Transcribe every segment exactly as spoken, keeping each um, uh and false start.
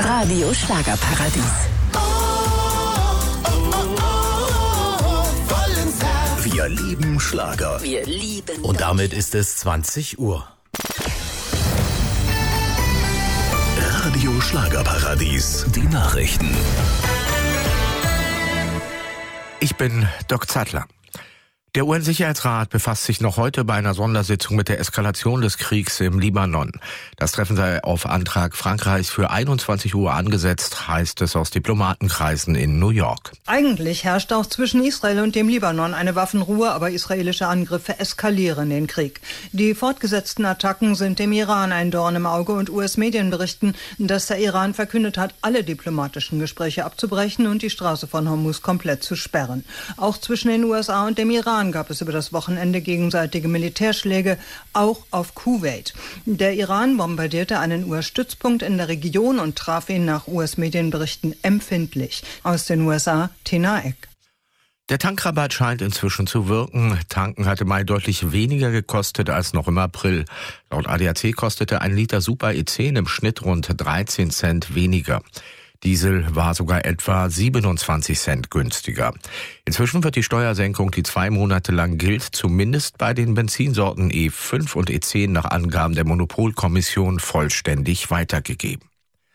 Radio Schlagerparadies. Wir lieben Schlager. Wir lieben. Und damit ist es zwanzig Uhr. Radio Schlagerparadies. Die Nachrichten. Ich bin Doc Zattler. Der U N-Sicherheitsrat befasst sich noch heute bei einer Sondersitzung mit der Eskalation des Kriegs im Libanon. Das Treffen sei auf Antrag Frankreichs für einundzwanzig Uhr angesetzt, heißt es aus Diplomatenkreisen in New York. Eigentlich herrscht auch zwischen Israel und dem Libanon eine Waffenruhe, aber israelische Angriffe eskalieren den Krieg. Die fortgesetzten Attacken sind dem Iran ein Dorn im Auge und U S-Medien berichten, dass der Iran verkündet hat, alle diplomatischen Gespräche abzubrechen und die Straße von Hormuz komplett zu sperren. Auch zwischen den U S A und dem Iran gab es über das Wochenende gegenseitige Militärschläge, auch auf Kuwait. Der Iran bombardierte einen U S-Stützpunkt in der Region und traf ihn nach U S-Medienberichten empfindlich. Aus den U S A, Tina Eck. Der Tankrabatt scheint inzwischen zu wirken. Tanken hatte Mai deutlich weniger gekostet als noch im April. Laut A D A C kostete ein Liter Super E zehn im Schnitt rund dreizehn Cent weniger. Diesel war sogar etwa siebenundzwanzig Cent günstiger. Inzwischen wird die Steuersenkung, die zwei Monate lang gilt, zumindest bei den Benzinsorten E fünf und E zehn nach Angaben der Monopolkommission vollständig weitergegeben.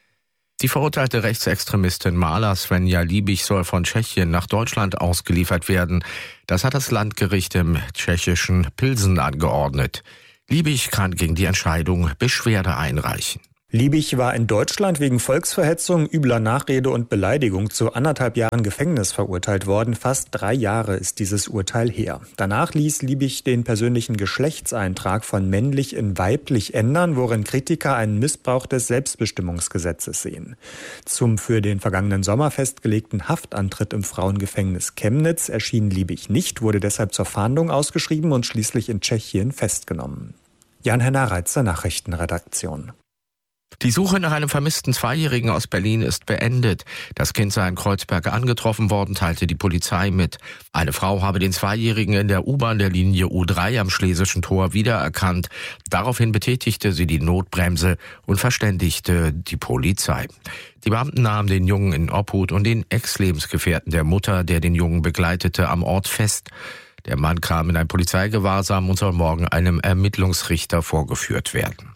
Die verurteilte Rechtsextremistin Maler Svenja Liebig soll von Tschechien nach Deutschland ausgeliefert werden. Das hat das Landgericht im tschechischen Pilsen angeordnet. Liebig kann gegen die Entscheidung Beschwerde einreichen. Liebig war in Deutschland wegen Volksverhetzung, übler Nachrede und Beleidigung zu anderthalb Jahren Gefängnis verurteilt worden. Fast drei Jahre ist dieses Urteil her. Danach ließ Liebig den persönlichen Geschlechtseintrag von männlich in weiblich ändern, worin Kritiker einen Missbrauch des Selbstbestimmungsgesetzes sehen. Zum für den vergangenen Sommer festgelegten Haftantritt im Frauengefängnis Chemnitz erschien Liebig nicht, wurde deshalb zur Fahndung ausgeschrieben und schließlich in Tschechien festgenommen. Jan-Henner Reitzer, Nachrichtenredaktion. Die Suche nach einem vermissten Zweijährigen aus Berlin ist beendet. Das Kind sei in Kreuzberg angetroffen worden, teilte die Polizei mit. Eine Frau habe den Zweijährigen in der U-Bahn der Linie U drei am Schlesischen Tor wiedererkannt. Daraufhin betätigte sie die Notbremse und verständigte die Polizei. Die Beamten nahmen den Jungen in Obhut und den Ex-Lebensgefährten der Mutter, der den Jungen begleitete, am Ort fest. Der Mann kam in ein Polizeigewahrsam und soll morgen einem Ermittlungsrichter vorgeführt werden.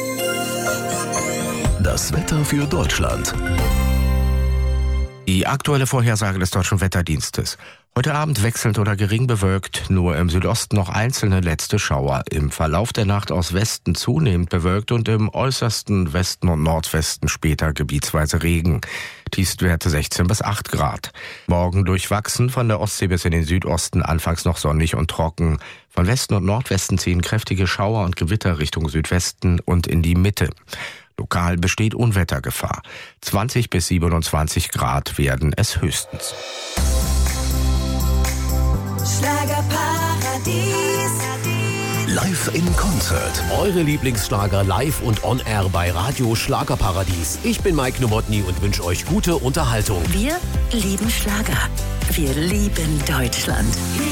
Das Wetter für Deutschland. Die aktuelle Vorhersage des Deutschen Wetterdienstes. Heute Abend wechselnd oder gering bewölkt, nur im Südosten noch einzelne letzte Schauer. Im Verlauf der Nacht aus Westen zunehmend bewölkt und im äußersten Westen und Nordwesten später gebietsweise Regen. Tiefstwerte sechzehn bis acht Grad. Morgen durchwachsen, von der Ostsee bis in den Südosten anfangs noch sonnig und trocken. Von Westen und Nordwesten ziehen kräftige Schauer und Gewitter Richtung Südwesten und in die Mitte. Lokal besteht Unwettergefahr. zwanzig bis siebenundzwanzig Grad werden es höchstens. Schlagerparadies. Live in Konzert. Eure Lieblingsschlager live und on air bei Radio Schlagerparadies. Ich bin Mike Nowotny und wünsche euch gute Unterhaltung. Wir lieben Schlager. Wir lieben Deutschland.